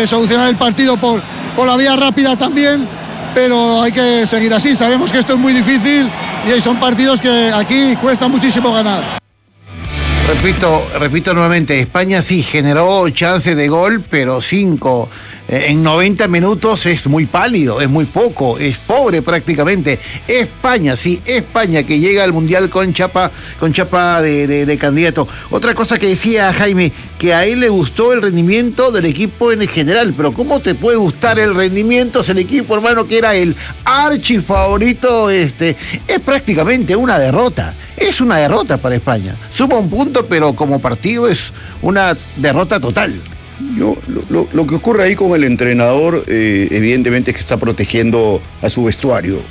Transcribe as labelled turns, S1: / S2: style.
S1: solucionar el partido por la vía rápida también, pero hay que seguir así. Sabemos que esto es muy difícil y son partidos que aquí cuesta muchísimo ganar.
S2: Repito nuevamente, España sí generó chance de gol, pero 5 en 90 minutos es muy pálido, es muy poco, es pobre prácticamente. España, sí, España que llega al Mundial con chapa de candidato. Otra cosa que decía Jaime, que a él le gustó el rendimiento del equipo en general, pero ¿cómo te puede gustar el rendimiento si el equipo, hermano, que era el archifavorito, es prácticamente una derrota? Es una derrota para España. Suma un punto, pero como partido es una derrota total.
S3: Lo que ocurre ahí con el entrenador, evidentemente, es que está protegiendo a su vestuario.